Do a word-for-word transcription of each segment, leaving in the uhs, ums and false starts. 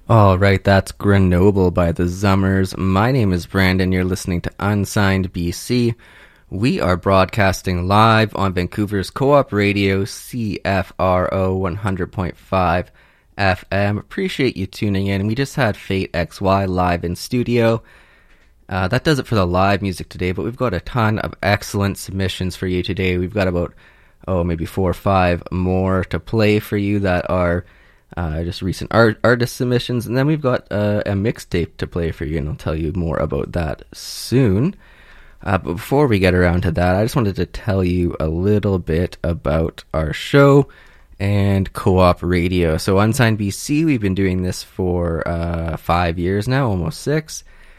All right, that's Grenoble by the Zummers. My name is Brandon. You're listening to Unsigned B C. We are broadcasting live on Vancouver's Co-op Radio, C F R O one hundred point five F M. Appreciate you tuning in. We just had Fate X Y live in studio. Uh, that does it for the live music today, but we've got a ton of excellent submissions for you today. We've got about, oh, maybe four or five more to play for you that are Uh, just recent art artist submissions, and then we've got uh, a mixtape to play for you, and I'll tell you more about that soon. Uh, but before we get around to that, I just wanted to tell you a little bit about our show and Co-op Radio. So Unsigned B C, we've been doing this for uh, five years now, almost six,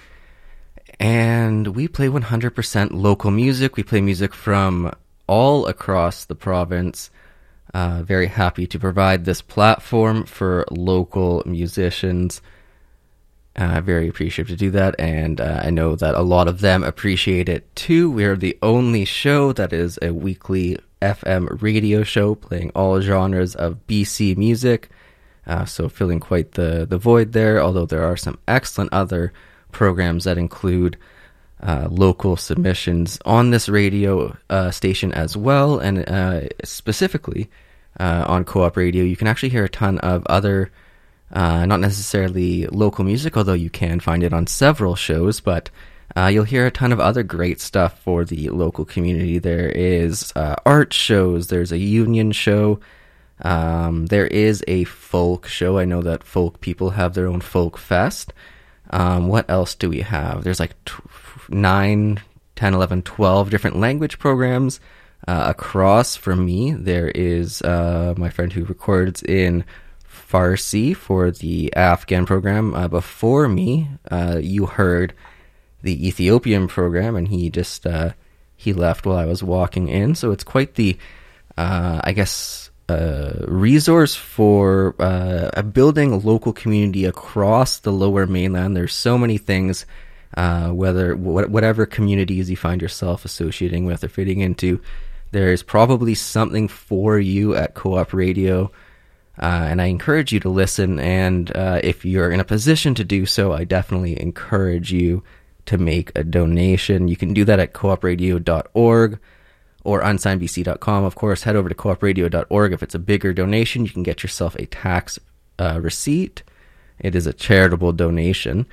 and we play one hundred percent local music. We play music from all across the province. Uh, very happy to provide this platform for local musicians. Uh, very appreciative to do that, and uh, I know that a lot of them appreciate it too. We're the only show that is a weekly F M radio show playing all genres of B C music, uh, so filling quite the, the void there, although there are some excellent other programs that include Uh, local submissions on this radio uh, station as well, and uh, specifically uh, on Co-op Radio, you can actually hear a ton of other, uh, not necessarily local music, although you can find it on several shows, but uh, you'll hear a ton of other great stuff for the local community. There is uh, art shows, there's a union show, um, there is a folk show. I know that folk people have their own folk fest. Um, what else do we have? There's like t- nine, ten, eleven, twelve different language programs uh, across from me. There is uh, my friend who records in Farsi for the Afghan program. Uh, before me, uh, you heard the Ethiopian program, and he just uh, he left while I was walking in. So it's quite the, uh, I guess, Uh, resource for uh, building a local community across the Lower Mainland. There's so many things, uh, whether wh- whatever communities you find yourself associating with or fitting into, there's probably something for you at Co-op Radio, uh, and I encourage you to listen. And uh, if you're in a position to do so, I definitely encourage you to make a donation. You can do that at co op radio dot org. Or unsigned b c dot com. Of course, head over to co op radio dot org. If it's a bigger donation, you can get yourself a tax uh, receipt. It is a charitable donation.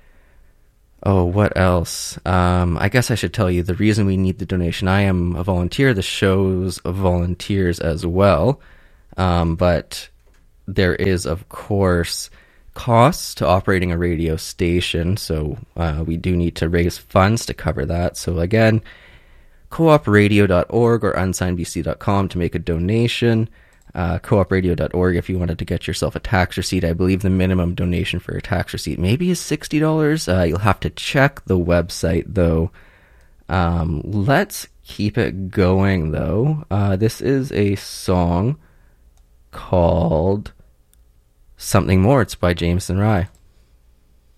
Oh, what else? Um, I guess I should tell you the reason we need the donation. I am a volunteer. The show's volunteers as well. Um, but there is, of course, costs to operating a radio station. So uh, we do need to raise funds to cover that. So again, co op radio dot org or unsigned b c dot com to make a donation. Uh, co op radio dot org if you wanted to get yourself a tax receipt. I believe the minimum donation for a tax receipt maybe is sixty dollars. Uh, you'll have to check the website, though. Um, let's keep it going, though. Uh, this is a song called Something More. It's by Jameson Rye.